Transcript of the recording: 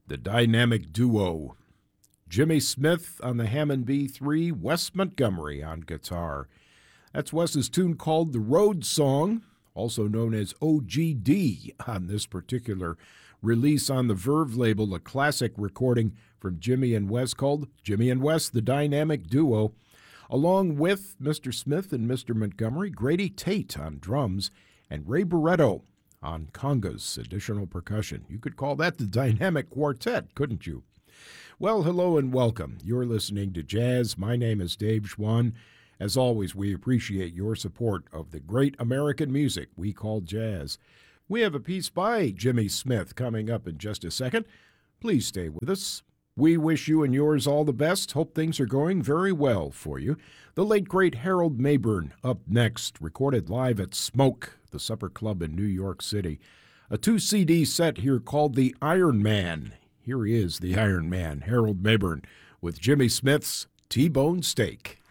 The dynamic duo, Jimmy Smith on the Hammond B3, Wes Montgomery on guitar. That's Wes's tune called The Road Song, also known as OGD on this particular release on the Verve label, a classic recording from Jimmy and Wes called Jimmy and Wes, the Dynamic Duo, along with Mr. Smith and Mr. Montgomery, Grady Tate on drums, and Ray Barretto on congas, additional percussion. You could call that the Dynamic Quartet, couldn't you? Well, hello and welcome. You're listening to Jazz. My name is Dave Schwann. As always, we appreciate your support of the great American music we call jazz. We have a piece by Jimmy Smith coming up in just a second. Please stay with us. We wish you and yours all the best. Hope things are going very well for you. The late, great Harold Mabern up next, recorded live at Smoke, the supper club in New York City. A 2-CD set here called The Iron Man. Here he is, the Iron Man, Harold Mabern, with Jimmy Smith's T-Bone Steak.